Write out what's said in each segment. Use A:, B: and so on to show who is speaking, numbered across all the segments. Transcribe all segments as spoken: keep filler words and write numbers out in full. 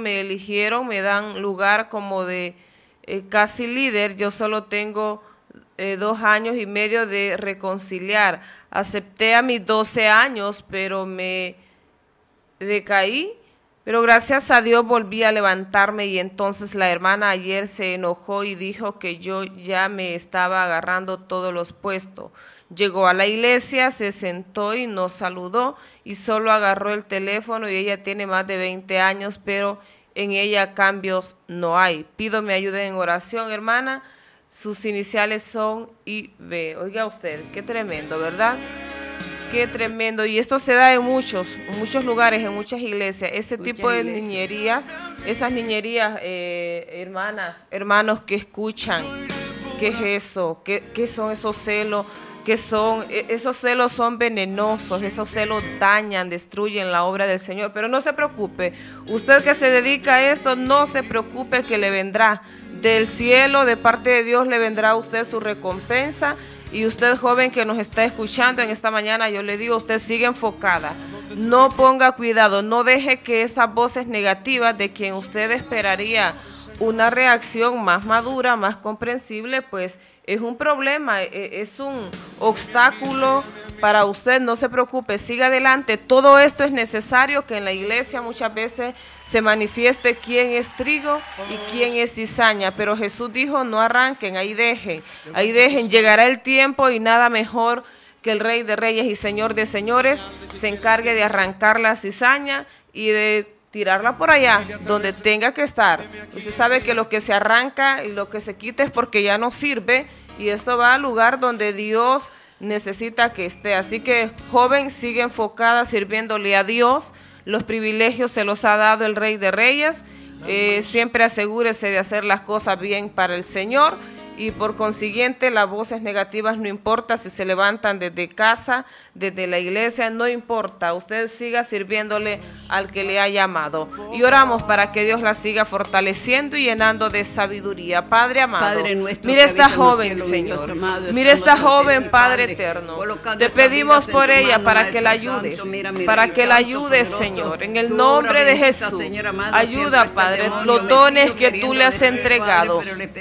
A: me eligieron, me dan lugar como de eh, casi líder. Yo solo tengo eh, dos años y medio de reconciliar. Acepté a mis doce años, pero me decaí. Pero gracias a Dios volví a levantarme y entonces la hermana ayer se enojó y dijo que yo ya me estaba agarrando todos los puestos. Llegó a la iglesia, se sentó y nos saludó y solo agarró el teléfono y ella tiene más de veinte años, pero en ella cambios no hay. Pido me ayude en oración, hermana. Sus iniciales son I B. Oiga usted, qué tremendo, ¿verdad? Qué tremendo, y esto se da en muchos, en muchos lugares, en muchas iglesias, ese muchas tipo de iglesias. niñerías, esas niñerías, eh, hermanas, hermanos que escuchan, ¿qué es eso? ¿Qué, qué son esos celos? ¿Qué son? Esos celos son venenosos, esos celos dañan, destruyen la obra del Señor, pero no se preocupe, usted que se dedica a esto, no se preocupe que le vendrá del cielo, de parte de Dios le vendrá a usted su recompensa. Y usted, joven que nos está escuchando en esta mañana, yo le digo, usted sigue enfocada. No ponga cuidado, no deje que estas voces negativas de quien usted esperaría una reacción más madura, más comprensible, pues es un problema, es un obstáculo para usted. No se preocupe, siga adelante. Todo esto es necesario que en la iglesia muchas veces se manifieste quién es trigo y quién es cizaña, pero Jesús dijo no arranquen, ahí dejen, ahí dejen, llegará el tiempo y nada mejor que el Rey de Reyes y Señor de Señores se encargue de arrancar la cizaña y de tirarla por allá, donde tenga que estar. Usted sabe que lo que se arranca y lo que se quita es porque ya no sirve, y esto va al lugar donde Dios necesita que esté. Así que, joven, sigue enfocada sirviéndole a Dios. Los privilegios se los ha dado el Rey de Reyes. Eh, siempre asegúrese de hacer las cosas bien para el Señor. Y por consiguiente las voces negativas no importa si se levantan desde casa, desde la iglesia, no importa, usted siga sirviéndole al que le ha llamado. Y oramos para que Dios la siga fortaleciendo y llenando de sabiduría. Padre amado, Padre nuestro, mire esta joven, Señor, amado, mire esta joven, Padre eterno, te pedimos por ella para que la ayudes, para que la ayudes, Señor, en el nombre de Jesús. Ayuda, Padre, los dones que tú le has entregado,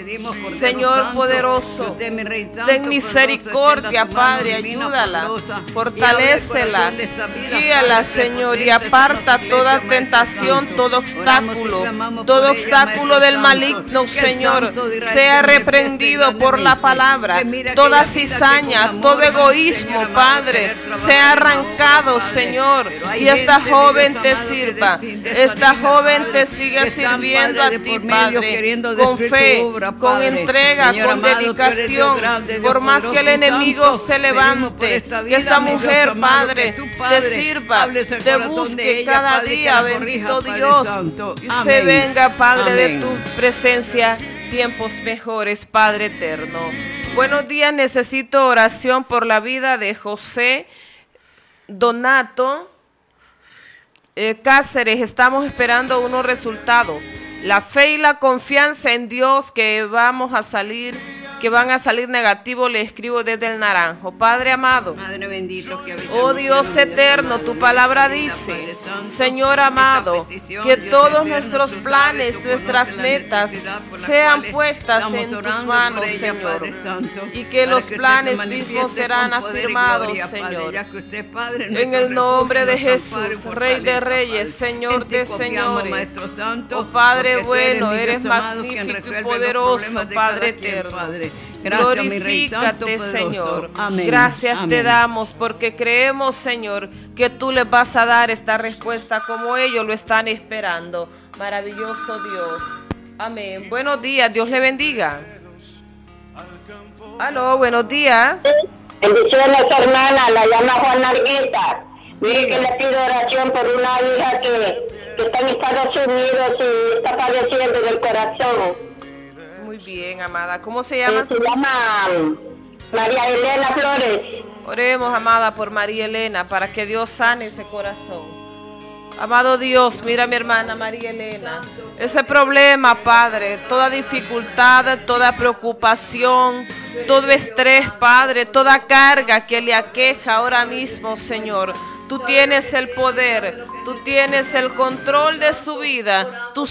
A: Señor poderoso, ten misericordia, Padre, ayúdala, fortalécela, guíala, Señor, y aparta toda tentación, todo obstáculo, todo obstáculo del maligno, Señor, sea reprendido por la palabra, toda cizaña, todo egoísmo, Padre, sea arrancado, Señor, y esta joven te sirva, esta joven te siga sirviendo a ti, Padre, con fe, con entrega, con dedicación, por más que el enemigo se levante, que esta mujer, Padre, te sirva, te busque cada día, bendito Dios, y se venga, Padre, de tu presencia, tiempos mejores, Padre eterno. Buenos días, necesito oración por la vida de José Donato eh, Cáceres, estamos esperando unos resultados. La fe y la confianza en Dios que vamos a salir, que van a salir negativos, le escribo desde el Naranjo. Padre amado, Padre bendito, que oh Dios eterno, tu palabra dice, Señor amado, que todos nuestros planes, nuestras metas sean puestas en tus manos, Señor, y que los planes mismos serán afirmados, Señor, en el nombre de Jesús, Rey de Reyes, Señor de Señores. Oh Padre bueno, eres magnífico y poderoso, Padre eterno. Glorifícate, Señor. Amén. Gracias Amén. Te damos porque creemos, Señor, que tú les vas a dar esta respuesta como ellos lo están esperando. Maravilloso Dios. Amén. Buenos días, Dios le bendiga. Aló, buenos días.
B: Bendiciones, hermana, la llama Juan Arguita. Mire que le pido oración por una hija que, que está en Estados Unidos y está padeciendo del corazón.
A: Muy bien, amada. ¿Cómo se llama?
B: Eh, se llama María Elena Flores.
A: Oremos, amada, por María Elena, para que Dios sane ese corazón. Amado Dios, mira a mi hermana María Elena. Ese problema, Padre, toda dificultad, toda preocupación, todo estrés, Padre, toda carga que le aqueja ahora mismo, Señor. Tú tienes el poder, tú tienes el control de su vida. Tú